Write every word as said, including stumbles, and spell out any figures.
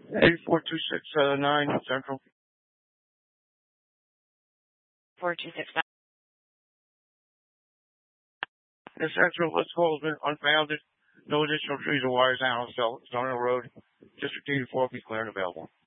eight four two six nine Central. four two six nine. The Central, this call has been unfounded. No additional trees or wires, animals, Zona Road, District eighty-four will be clear and available.